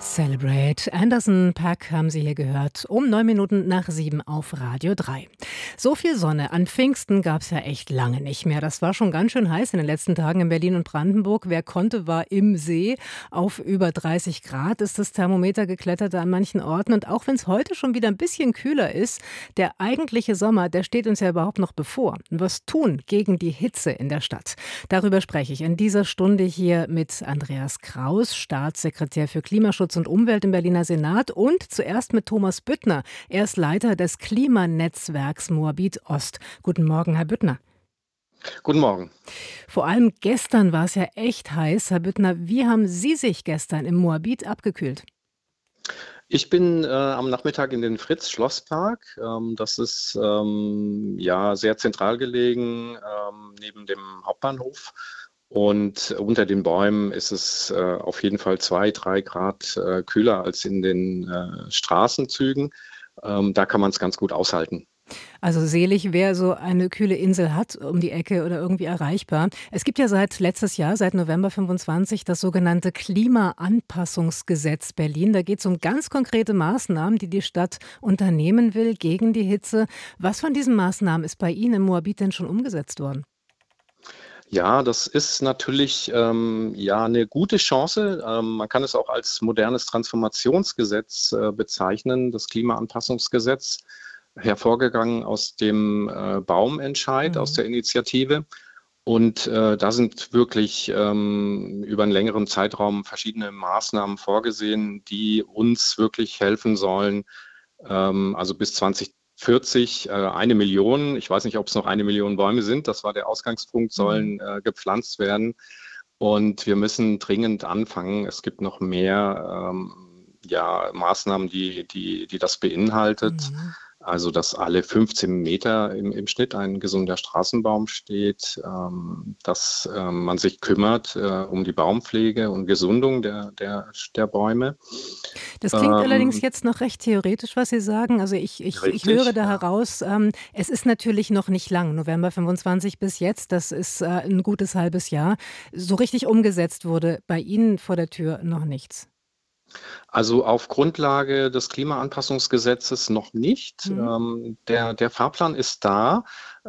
Celebrate. Anderson .Paak haben Sie hier gehört, um 9 Minuten nach 7 auf Radio 3. So viel Sonne an Pfingsten gab es ja echt lange nicht mehr. Das war schon ganz schön heiß in den letzten Tagen in Berlin und Brandenburg. Wer konnte, war im See. Auf über 30 Grad ist das Thermometer geklettert an manchen Orten. Und auch wenn es heute schon wieder ein bisschen kühler ist, der eigentliche Sommer, der steht uns ja überhaupt noch bevor. Und was tun gegen die Hitze in der Stadt? Darüber spreche ich in dieser Stunde hier mit Andreas Kraus, Staatssekretär für Klimaschutz und Umwelt im Berliner Senat, und zuerst mit Thomas Büttner. Er ist Leiter des Klimanetzwerks Moabit Ost. Guten Morgen, Herr Büttner. Guten Morgen. Vor allem gestern war es ja echt heiß. Herr Büttner, wie haben Sie sich gestern im Moabit abgekühlt? Ich bin am Nachmittag in den Fritz-Schloss-Park. Das ist ja sehr zentral gelegen, neben dem Hauptbahnhof. Und unter den Bäumen ist es auf jeden Fall 2, 3 Grad kühler als in den Straßenzügen. Da kann man es ganz gut aushalten. Also selig, wer so eine kühle Insel hat, um die Ecke oder irgendwie erreichbar. Es gibt ja seit letztes Jahr, seit November 25, das sogenannte Klimaanpassungsgesetz Berlin. Da geht es um ganz konkrete Maßnahmen, die die Stadt unternehmen will gegen die Hitze. Was von diesen Maßnahmen ist bei Ihnen im Moabit denn schon umgesetzt worden? Ja, das ist natürlich ja eine gute Chance. Man kann es auch als modernes Transformationsgesetz bezeichnen, das Klimaanpassungsgesetz, hervorgegangen aus dem Baumentscheid, aus Mhm. der Initiative. Und da sind wirklich über einen längeren Zeitraum verschiedene Maßnahmen vorgesehen, die uns wirklich helfen sollen, also bis 2040 1 Million, ich weiß nicht, ob es noch 1 Million Bäume sind, das war der Ausgangspunkt, Mhm. sollen gepflanzt werden. Und wir müssen dringend anfangen. Es gibt noch mehr ja, Maßnahmen, die das beinhaltet. Mhm. Also, dass alle 15 Meter im Schnitt ein gesunder Straßenbaum steht, dass man sich kümmert um die Baumpflege und Gesundung der Bäume. Das klingt allerdings Ähm, jetzt noch recht theoretisch, was Sie sagen. Also ich höre richtig, da ja. heraus, es ist natürlich noch nicht lang, November 25 bis jetzt, das ist ein gutes halbes Jahr. So richtig umgesetzt wurde bei Ihnen vor der Tür noch nichts. Also auf Grundlage des Klimaanpassungsgesetzes noch nicht. Mhm. Der Fahrplan ist da.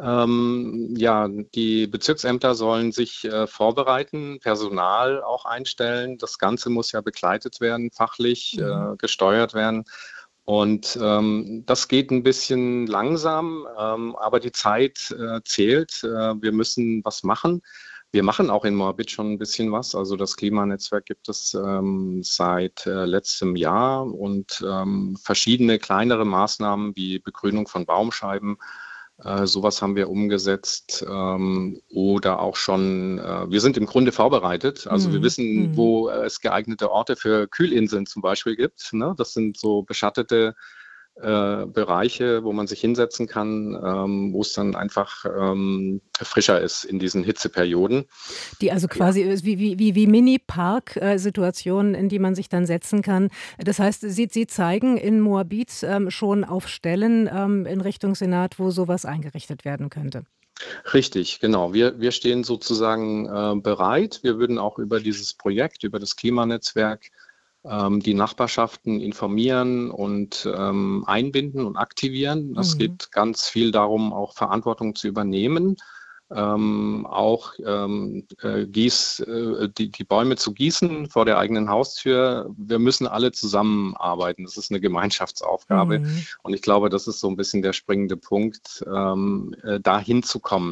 Ja, die Bezirksämter sollen sich vorbereiten, Personal auch einstellen. Das Ganze muss ja begleitet werden, fachlich Mhm. gesteuert werden. Und das geht ein bisschen langsam, aber die Zeit zählt. Wir müssen was machen. Wir machen auch in Moabit schon ein bisschen was. Also das Klimanetzwerk gibt es seit letztem Jahr und verschiedene kleinere Maßnahmen wie Begrünung von Baumscheiben. Sowas haben wir umgesetzt oder auch schon, wir sind im Grunde vorbereitet. Also wir Mhm. wissen, Mhm. wo es geeignete Orte für Kühlinseln zum Beispiel gibt. Ne? Das sind so beschattete Bereiche, wo man sich hinsetzen kann, wo es dann einfach frischer ist in diesen Hitzeperioden. Die also Ja, quasi wie Mini-Park-Situationen, in die man sich dann setzen kann. Das heißt, Sie zeigen in Moabit schon auf Stellen in Richtung Senat, wo sowas eingerichtet werden könnte. richtig, genau. Wir stehen sozusagen bereit. Wir würden auch über dieses Projekt, über das Klimanetzwerk die Nachbarschaften informieren und einbinden und aktivieren. Es Mhm. geht ganz viel darum, auch Verantwortung zu übernehmen, auch die Bäume zu gießen vor der eigenen Haustür. Wir müssen alle zusammenarbeiten. Das ist eine Gemeinschaftsaufgabe. Mhm. Und ich glaube, das ist so ein bisschen der springende Punkt, dahin zu kommen.